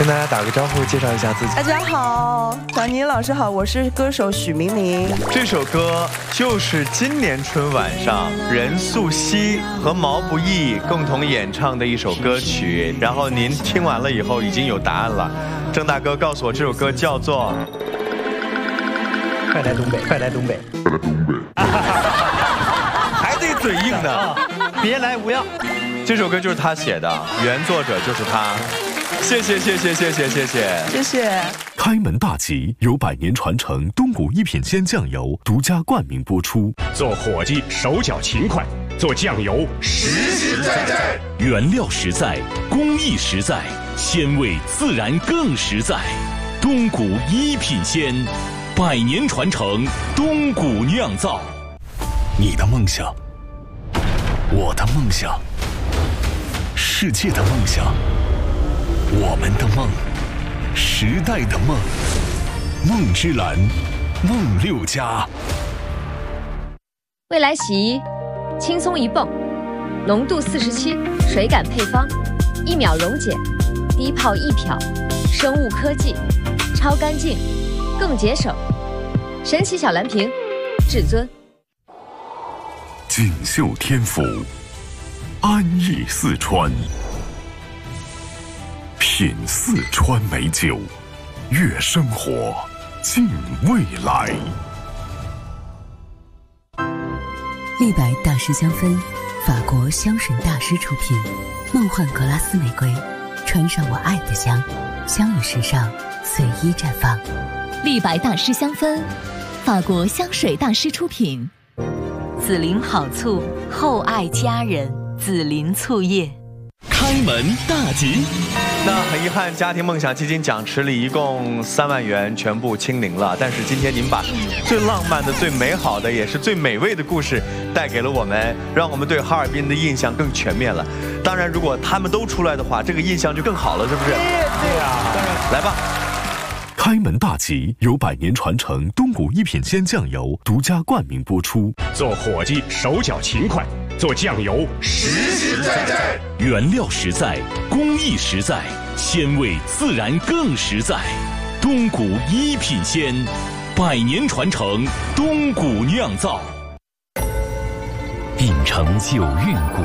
跟大家打个招呼，介绍一下自己。 大家好，小宁老师好，我是歌手许明明。 这首歌就是今年春晚上任素汐和毛不易共同演唱的一首歌曲。然后您听完了以后已经有答案了，郑大哥告诉我这首歌叫做 《快来东北，快来东北》， 还得嘴硬呢。 别来无恙。 这首歌就是他写的，原作者就是他。谢谢。 谢谢。 开门大吉由百年传承东谷一品鲜酱油独家冠名播出。 做伙计手脚勤快，做酱油实实在在， 原料实在，工艺实在，鲜味自然更实在。东谷一品鲜，百年传承，东谷酿造。 你的梦想，我的梦想，世界的梦想，我们的梦，时代的梦，梦之蓝，梦六家。 未来洗衣，轻松一泵，浓度47，水感配方，1秒溶解，低泡易漂，生物科技，超干净，更节省。神奇小蓝瓶，至尊。 锦绣天府，安逸四川，品四川美酒，悦生活，敬未来。 立白大师香氛，法国香水大师出品，梦幻格拉斯玫瑰，穿上我爱的香，香与时尚随意绽放。 立白大师香氛，法国香水大师出品。 紫林好醋，厚爱佳人，紫林醋液。 开门大吉。 那很遗憾，家庭梦想基金奖池里一共3万元全部清零了。但是今天您把最浪漫的、最美好的，也是最美味的故事带给了我们，让我们对哈尔滨的印象更全面了。当然，如果他们都出来的话，这个印象就更好了，是不是？ 对呀， 来吧。 开门大吉由百年传承东谷一品鲜酱油独家冠名播出。 做伙计手脚勤快，做酱油实实在在， 原料实在，工艺实在，鲜味自然更实在。东谷一品鲜，百年传承，东谷酿造。 秉承九韵古